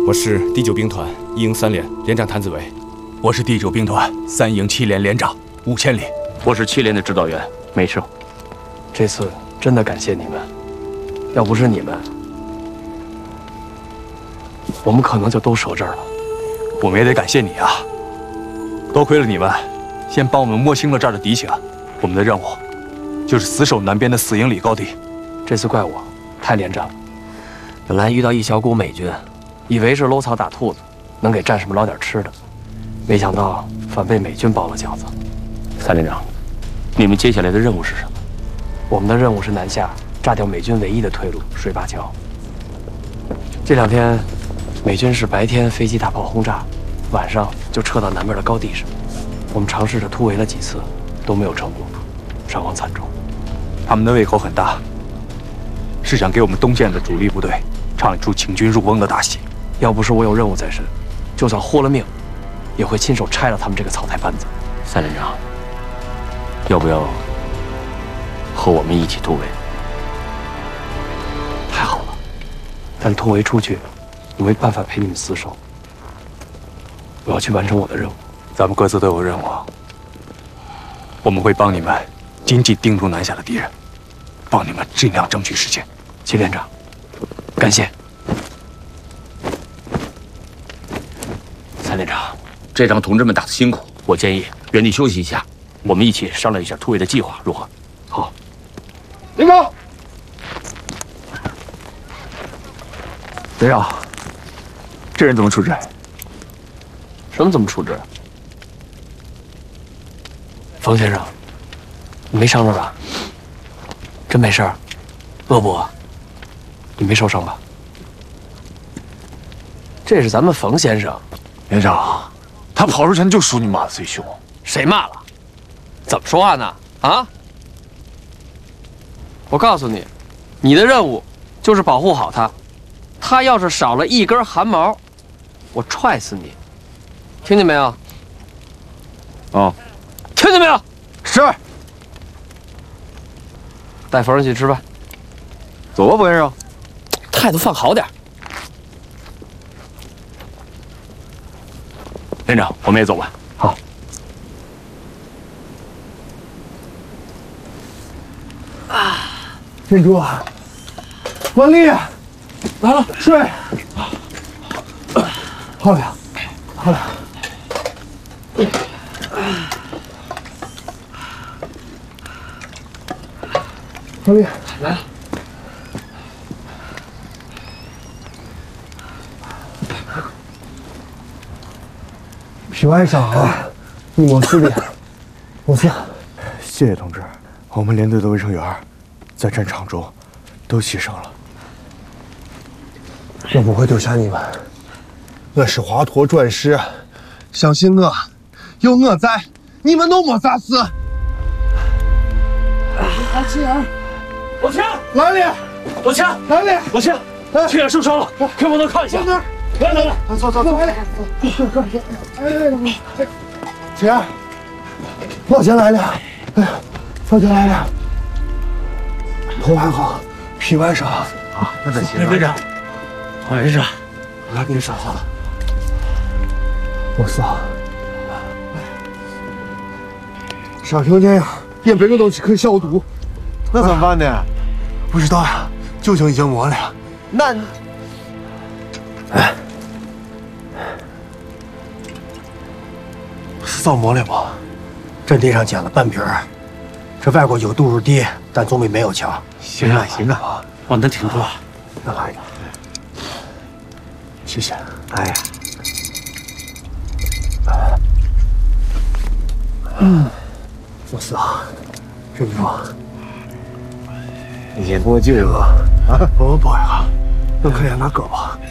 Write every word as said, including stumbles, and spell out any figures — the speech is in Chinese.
我是第九兵团一营三连连长谭子维。 我是第九兵团三营七连连长吴千里。 我是七连的指导员梅胜。 这次真的感谢你们，要不是你们，我们可能就都折这儿了。 我们也得感谢你啊！多亏了你们，先帮我们摸清了这儿的敌情。我们的任务就是死守南边的四英里高地。 这次怪我太连战了。本来遇到一小股美军，以为是搂草打兔子，能给战士们捞点吃的，没想到反被美军包了饺子。 三连长，你们接下来的任务是什么？ 我们的任务是南下，炸掉美军唯一的退路水坝桥。这两天，美军是白天飞机大炮轰炸，晚上就撤到南边的高地上。我们尝试着突围了几次，都没有成功，伤亡惨重。 他们的胃口很大，是想给我们东线的主力部队唱一出请君入瓮的大戏。 要不是我有任务在身，就算豁了命，也会亲手拆了他们这个草台班子。 三连长，要不要和我们一起突围？ 太好了，但突围出去，我没办法陪你们厮守。我要去完成我的任务。 咱们各自都有任务，我们会帮你们紧紧盯住南下的敌人，帮你们尽量争取实现。 祁连长，感谢。 三连长，这仗同志们打得辛苦，我建议原地休息一下，我们一起商量一下突围的计划，如何？ 好。 领导， 队长， 这人怎么处置？ 什么怎么处置？冯先生，你没伤着吧？真没事儿？恶不恶？你没受伤吧？这是咱们冯先生。 连长，他跑之前就说你骂的最凶。 谁骂了？怎么说话呢？啊！我告诉你，你的任务就是保护好他。他要是少了一根汗毛，我踹死你！听见没有？ 哦， 听见没有？ 是。 带冯人去吃饭。 走吧，冯先生。 态度放好点。 连长，我们也走吧。 好。 啊，珍珠，万丽，来了，睡。好了，好了。万丽， 来了。 皮外伤啊，你没事的，没事。谢谢同志，我们连队的卫生员在战场中都牺牲了。我不会丢下你们，我是华佗转世，相信我，有我在，你们都没啥事。阿青儿， 老秦， 来了， 老秦， 来了， 老秦，青儿受伤了，可不能看一下。来来来， 走走走，来来，哎哎，青儿，老钱来了，哎呀，老钱来了，头还好，皮外伤啊，那得行。 队长，没事， 来给你上好了。我操！伤成这样，也没个东西可以消毒，那怎么办呢？不知道呀，酒精已经没了。那，哎，是早没了吧？阵地上捡了半瓶儿，这外国有毒入地，但总比没有强。行啊行啊， 我能挺住。 那来一个，谢谢。哎。嗯，我操，师傅，你先给我救一个啊！我抱一下，能看见那胳膊。